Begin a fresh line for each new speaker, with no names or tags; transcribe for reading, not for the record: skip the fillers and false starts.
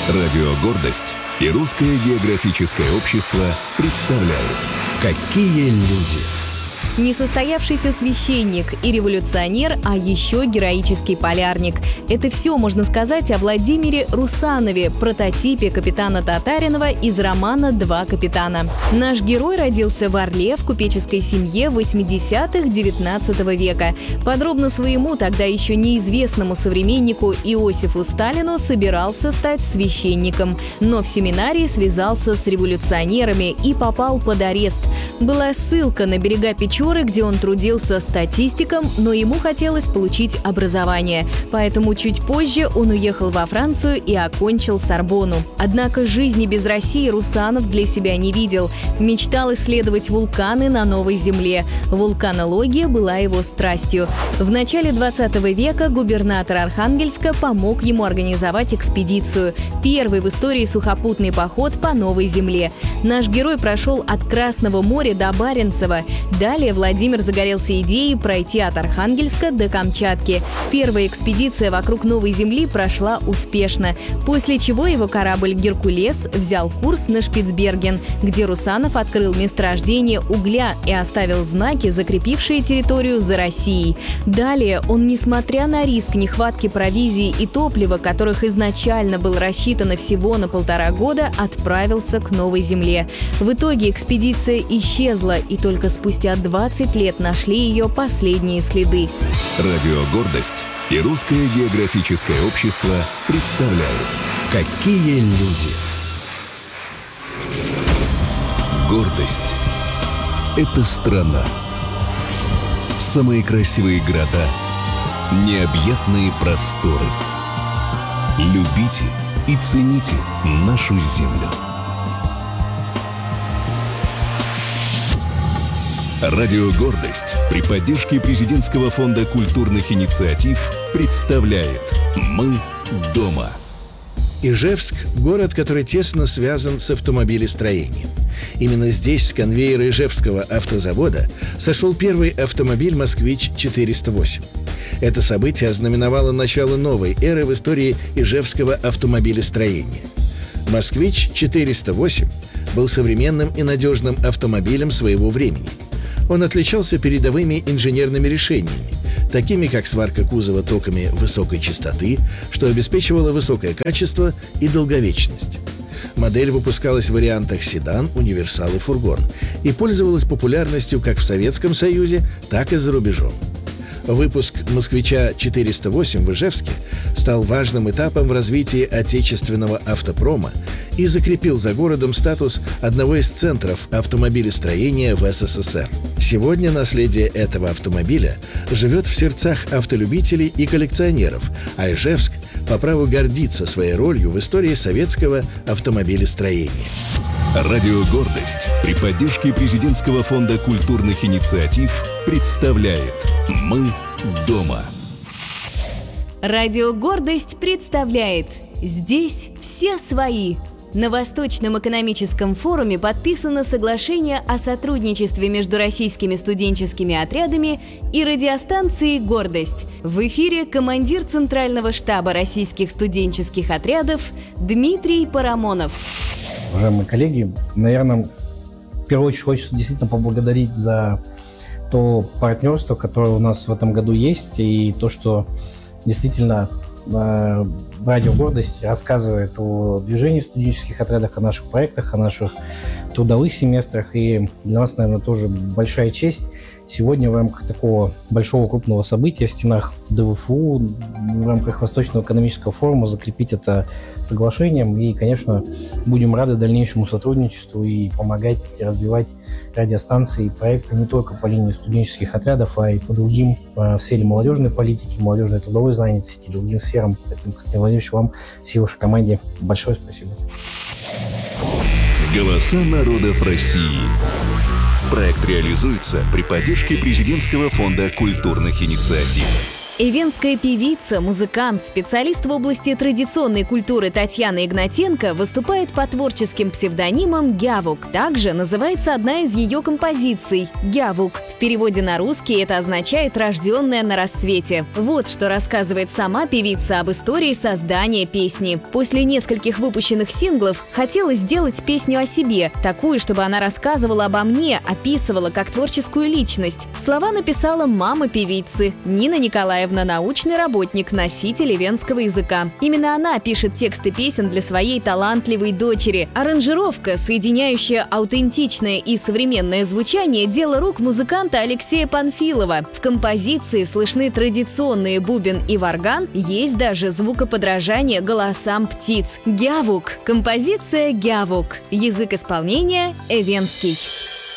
Радио «Гордость» и Русское географическое общество представляют «Какие люди».
Несостоявшийся священник и революционер, а еще героический полярник. Это все можно сказать о Владимире Русанове, прототипе капитана Татаринова из романа «Два капитана». Наш герой родился в Орле в купеческой семье в 80-х XIX века. Подробно своему тогда еще неизвестному современнику Иосифу Сталину собирался стать священником, но в семинарии связался с революционерами и попал под арест. Была ссылка на берега Печоры, где он трудился статистиком, но ему хотелось получить образование. Поэтому чуть позже он уехал во Францию и окончил Сорбонну. Однако жизни без России Русанов для себя не видел. Мечтал исследовать вулканы на Новой Земле. Вулканология была его страстью. В начале 20 века губернатор Архангельска помог ему организовать экспедицию. Первый в истории сухопутный поход по Новой Земле. Наш герой прошел от Красного моря до Баренцева. Далее Владимир загорелся идеей пройти от Архангельска до Камчатки. Первая экспедиция вокруг Новой Земли прошла успешно, после чего его корабль «Геркулес» взял курс на Шпицберген, где Русанов открыл месторождение угля и оставил знаки, закрепившие территорию за Россией. Далее он, несмотря на риск нехватки провизии и топлива, которых изначально было рассчитано всего на 1,5 года, отправился к Новой Земле. В итоге экспедиция исчезла, и только спустя 20 лет нашли ее последние следы.
Радио «Гордость» и Русское географическое общество представляют «Какие люди». Гордость – это страна. Самые красивые города, необъятные просторы. Любите и цените нашу землю. Радио «Гордость» при поддержке Президентского фонда культурных инициатив представляет «Мы дома».
Ижевск – город, который тесно связан с автомобилестроением. Именно здесь, с конвейера Ижевского автозавода, сошел первый автомобиль «Москвич-408». Это событие ознаменовало начало новой эры в истории ижевского автомобилестроения. «Москвич-408» был современным и надежным автомобилем своего времени. Он отличался передовыми инженерными решениями, такими как сварка кузова токами высокой частоты, что обеспечивало высокое качество и долговечность. Модель выпускалась в вариантах седан, универсал и фургон и пользовалась популярностью как в Советском Союзе, так и за рубежом. Выпуск «Москвича-408» в Ижевске стал важным этапом в развитии отечественного автопрома и закрепил за городом статус одного из центров автомобилестроения в СССР. Сегодня наследие этого автомобиля живет в сердцах автолюбителей и коллекционеров, а Ижевск по праву гордится своей ролью в истории советского автомобилестроения.
Радио «Гордость» при поддержке Президентского фонда культурных инициатив представляет «Мы дома».
Радио «Гордость» представляет «Здесь все свои». На Восточном экономическом форуме подписано соглашение о сотрудничестве между российскими студенческими отрядами и радиостанцией «Гордость». В эфире командир Центрального штаба российских студенческих отрядов Дмитрий Парамонов.
Уважаемые коллеги, наверное, в первую очередь хочется действительно поблагодарить за то партнерство, которое у нас в этом году есть, и то, что действительно Радио «Гордость» рассказывает о движении в студенческих отрядах, о наших проектах, о наших трудовых семестрах. И для нас, наверное, тоже большая честь сегодня в рамках такого большого крупного события в стенах ДВФУ, в рамках Восточного экономического форума закрепить это соглашением. И, конечно, будем рады дальнейшему сотрудничеству и помогать развивать радиостанции и проекты не только по линии студенческих отрядов, а и по другим в сфере молодежной политики, молодежной трудовой занятости, другим сферам. Поэтому, Константин Владимирович, вам, всей вашей команде большое спасибо.
Голоса народов России. Проект реализуется при поддержке Президентского фонда культурных инициатив.
Эвенская певица, музыкант, специалист в области традиционной культуры Татьяна Игнатенко выступает под творческим псевдонимом «Гявук». Также называется одна из ее композиций – «Гявук». В переводе на русский это означает «рожденная на рассвете». Вот что рассказывает сама певица об истории создания песни. После нескольких выпущенных синглов хотела сделать песню о себе, такую, чтобы она рассказывала обо мне, описывала как творческую личность. Слова написала мама певицы Нина Николаевна, научный работник, носитель эвенского языка. Именно она пишет тексты песен для своей талантливой дочери. Аранжировка, соединяющая аутентичное и современное звучание, дело рук музыканта Алексея Панфилова. В композиции слышны традиционные бубен и варган, есть даже звукоподражание голосам птиц. «Гявук». Композиция «Гявук». Язык исполнения – эвенский.